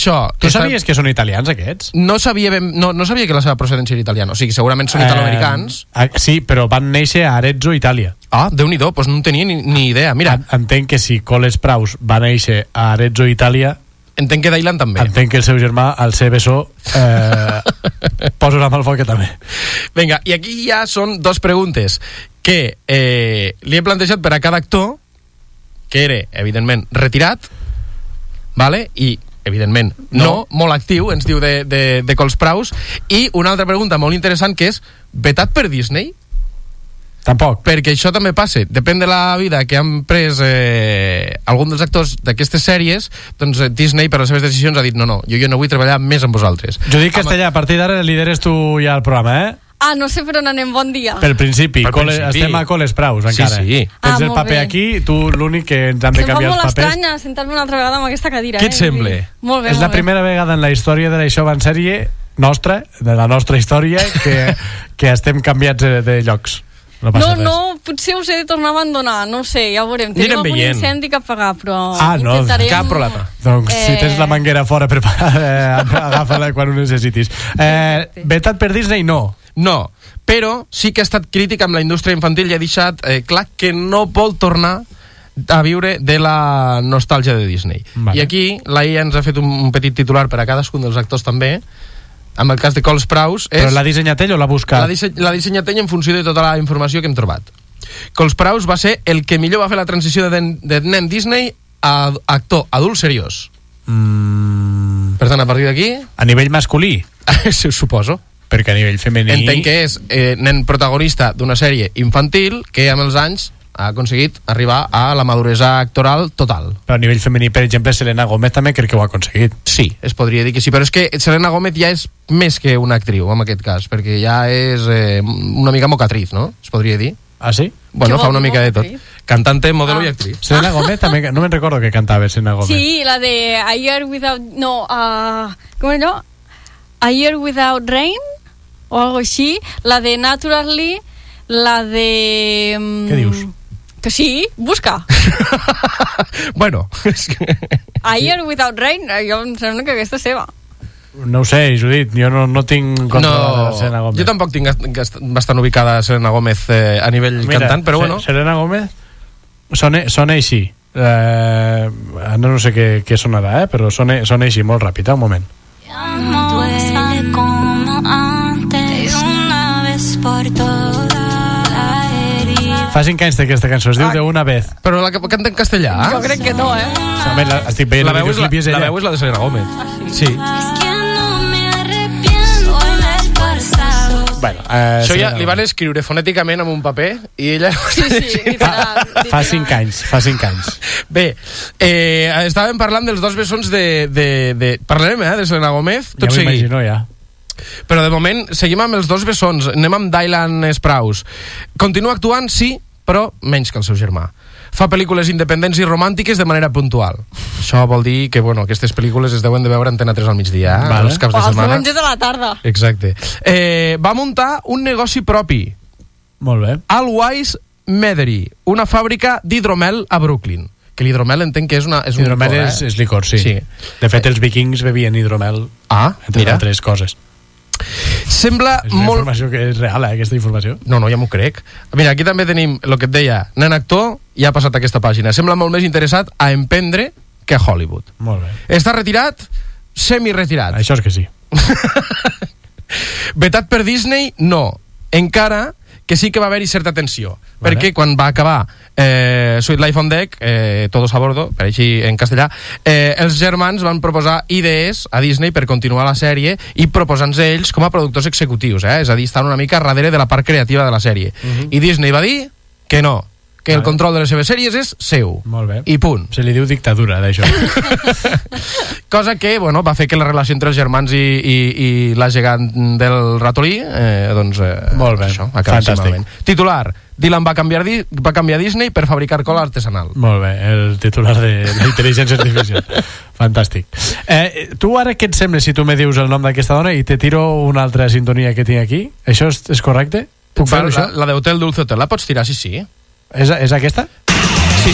això... Tu sabies que són italians, aquests? No sabia que la seva procedència era italiana. O sigui, segurament són italoamericans. Sí, però van néixer a Arezzo, Itàlia. Ah, Déu-n'hi-do, doncs no en tenia ni idea. Mira, entenc que si Cole Sprouse va néixer a Arezzo, Itàlia, entenc que Dylan també. Entenc que el seu germà, el CBSO, posa una mà al foc també. Vinga, i aquí ja són dos preguntes que li he plantejat per a cada actor, que era, evidentment, retirat, vale? I evidentment no, molt actiu, ens diu de Cole Sprouse, i una altra pregunta molt interessant que és, vetat per Disney? Tampoc. Perquè això també passa, depèn de la vida que han pres algun dels actors d'aquestes sèries, doncs Disney per les seves decisions ha dit no, jo no vull treballar més amb vosaltres. Jo dic Castellà, a partir d'ara lideres tu ja el programa, no sé per on anem, bon dia. Pel principi, estem a Cole Sprouse encara. Sí. Tens el paper aquí, tu l'únic que ens han de canviar els papers. Em fa molt estranya sentar-me una altra vegada amb aquesta cadira. Què et sembla? Molt bé, és la primera vegada en la història de l'Això va en sèrie nostra, de la nostra història, que estem canviats de llocs. No, potser us he de tornar a abandonar, no ho sé, ja ho veurem. Tenim algun incendi que apagar, però intentarem... Cap problema. Doncs si tens la manguera fora preparada, agafa-la quan ho necessitis. Vetat per Disney, no. No, però sí que ha estat crític amb la indústria infantil i ha deixat clar que no vol tornar a viure de la nostàlgia de Disney. Vale. I aquí la IA ens ha fet un petit titular per a cadascun dels actors també. Amb el cas de Cole Sprouse Però l'ha dissenyat ell o l'ha buscat? L'ha dissenyat ell en funció de tota la informació que hem trobat. Cole Sprouse va ser el que millor va fer la transició de nen Disney a actor adult seriós. Per tant, a partir d'aquí... A nivell masculí? Suposo. Perquè a nivell femení... Entenc que és nen protagonista d'una sèrie infantil que amb els anys ha aconseguit arribar a la maduresa actoral total. Però a nivell femení, per exemple, Selena Gomez també crec que ho ha aconseguit. Sí, es podria dir que sí, però és que Selena Gomez ja és més que una actriu, en aquest cas, perquè ja és una mica mocatriz, no? Es podria dir. Ah, sí? Bueno, fa una mica de tot. Cantante, modelo i actriz. Selena Gomez també, no me'n recordo que cantava Selena Gomez. Sí, la de A Year Without... No, com era allò? A Year Without Rain, o algo així. La de Naturally, la de... Què dius? Que sí, busca. Bueno, és que... A Year Without Rain, jo em sembla que aquesta és seva. No ho sé, Judit, jo no tinc contra Selena Gomez. Jo tampoc tinc bastant ubicada Selena Gomez a nivell cantant, però bueno. Selena Gomez sona així. No sé què sonarà, però sona així, molt ràpid, un moment. Ya no duele como antes, una vez por todas. Fa 5 anys d'aquesta cançó, es diu De Una Vez. Però la que canta en castellà? Jo crec que no, Estic veient la veu és la de Selena Gomez. Sí. Bueno, això ja li van escriure fonèticament amb un paper i ella... Sí, literal. Fa 5 anys. Bé, estàvem parlant dels dos bessons de... Parlarem, de Selena Gomez, tot seguit. Ja m'imagino, ja. Però de moment seguim amb els dos bessons. Anem amb Dylan Sprouse. Continua actuant, sí, però menys que el seu germà. Fa pel·lícules independents i romàntiques de manera puntual. Això vol dir que, bueno, aquestes pel·lícules es deuen de veure a Antena 3 al migdia, vale. Els caps de setmana. Els diumenges a la tarda. Exacte. Va muntar un negoci propi. Molt bé. Alwise Meadery, una fàbrica d'hidromel a Brooklyn. Que l'hidromel entenc que és un hidromel licor, és licor, sí. De fet, els vikings bevien hidromel, entre altres coses. Sembla és una informació que és real, aquesta informació. No, ja m'ho crec. Mira, aquí també tenim el que et deia, nen actor, ja ha passat aquesta pàgina. Sembla molt més interessat a emprendre que a Hollywood. Molt bé. Està retirat, semi-retirat. Això és que sí. Vetat per Disney, no. Encara que sí que va haver-hi certa tensió, perquè quan va acabar Sweet Life on Deck, Todos a Bordo, per així en castellà, els germans van proposar idees a Disney per continuar la sèrie i proposant-se ells com a productors executius, és a dir, estan una mica darrere de la part creativa de la sèrie. I Disney va dir que no, que el control de les seves sèries és seu. Molt bé. I punt. Se li diu dictadura, d'això. Cosa que, bueno, va fer que la relació entre els germans i la gegant del ratolí, doncs... Molt bé, això, fantàstic. Titular, Dylan va canviar Disney per fabricar cola artesanal. Molt bé, el titular de la intel·ligència artificial. Fantàstic. Tu ara què et sembla si tu me dius el nom d'aquesta dona i te tiro una altra sintonia que tinc aquí? Això és correcte? Puc fer això? La d'Hotel Dulce Hotel, la pots tirar? Sí. És aquesta?